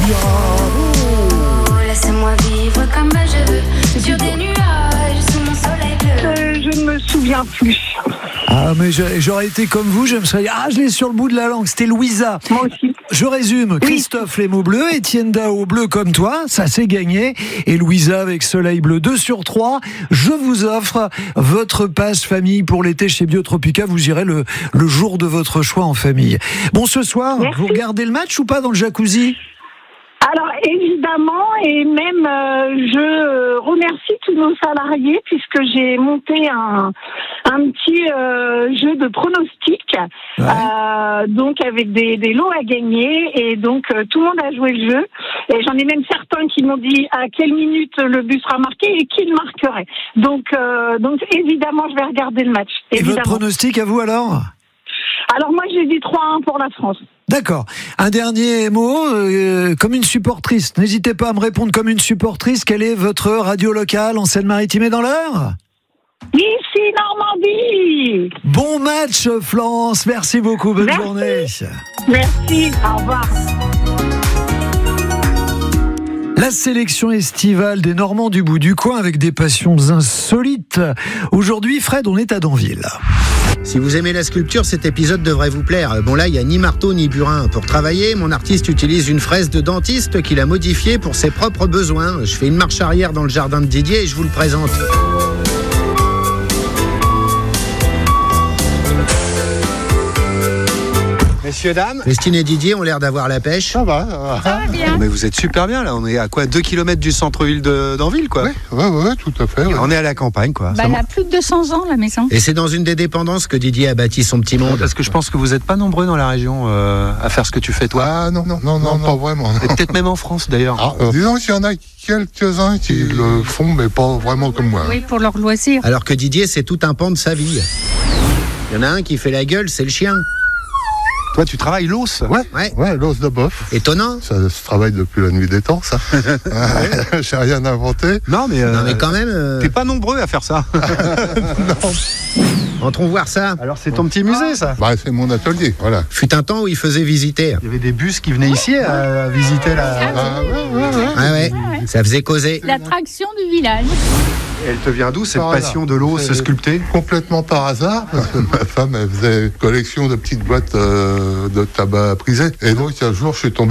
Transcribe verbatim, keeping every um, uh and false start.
Oh, laisse-moi vivre comme je veux, sur des nuages, sous mon soleil bleu. Euh, je ne me souviens plus. Ah, mais j'aurais été comme vous, je me serais dit, ah, je l'ai sur le bout de la langue, c'était Louisa. Moi aussi. Je résume, Christophe les mots bleus, Étienne Dao bleu comme toi, ça c'est gagné, et Louisa avec Soleil bleu, deux sur trois. Je vous offre votre passe famille pour l'été chez Biotropica, vous irez le, le jour de votre choix en famille. Bon, ce soir, Merci. Vous regardez le match ou pas dans le jacuzzi ? Alors évidemment, et même euh, je remercie tous nos salariés puisque j'ai monté un, un petit euh, jeu de pronostics, Ouais. euh, donc avec des, des lots à gagner, et donc euh, tout le monde a joué le jeu, et j'en ai même certains qui m'ont dit à quelle minute le but sera marqué et qui le marquerait. Donc, euh, donc évidemment, je vais regarder le match. Et Évidemment. votre pronostic à vous alors ? Alors moi j'ai dit trois un pour la France. D'accord. Un dernier mot, euh, comme une supportrice. N'hésitez pas à me répondre comme une supportrice. Quelle est votre radio locale en Seine-Maritime et dans l'Eure ? Ici Normandie. Bon match, Florence. Merci beaucoup. Bonne Merci. journée. Merci, au revoir. La sélection estivale des Normands du bout du coin avec des passions insolites. Aujourd'hui, Fred, on est à Danville. Si vous aimez la sculpture, cet épisode devrait vous plaire. Bon là, il n'y a ni marteau ni burin. Pour travailler, mon artiste utilise une fraise de dentiste qu'il a modifiée pour ses propres besoins. Je fais une marche arrière dans le jardin de Didier et je vous le présente. Messieurs, dames. Christine et Didier ont l'air d'avoir la pêche. Ça va, ça va. Ça va bien. Mais vous êtes super bien là, on est à quoi, deux kilomètres du centre-ville de d'Anville quoi. Oui, ouais, ouais, tout à fait. Ouais. On est à la campagne quoi. Bah, elle a plus de deux cents ans, la maison. Et c'est dans une des dépendances que Didier a bâti son petit monde. Parce que je pense que vous n'êtes pas nombreux dans la région euh, à faire ce que tu fais toi. Ah non, non, non, non, pas vraiment. Et peut-être même en France d'ailleurs. Ah, euh, disons qu'il y en a quelques-uns qui le font, mais pas vraiment comme moi. Oui, pour leur loisir. Alors que Didier, c'est tout un pan de sa vie. Il y en a un qui fait la gueule, c'est le chien. Toi tu travailles l'os. Ouais, Ouais. ouais, l'os de boeuf. Étonnant. Ça se travaille depuis la nuit des temps, ça. J'ai rien inventé. Non mais, euh, Non mais quand même, euh, t'es pas nombreux à faire ça. entrons voir ça. Alors c'est ton petit musée ça. Bah, c'est mon atelier, voilà. Fut un temps où il faisait visiter. Il y avait des bus qui venaient ici à visiter la... Ah, ouais, ouais, ouais. Ah ouais, ça faisait causer. L'attraction du village. Elle te vient d'où cette Par passion hasard. de l'os C'est sculpté? Complètement par hasard, parce que ma femme, elle faisait une collection de petites boîtes euh, de tabac prisé. Et donc, un jour, je suis tombé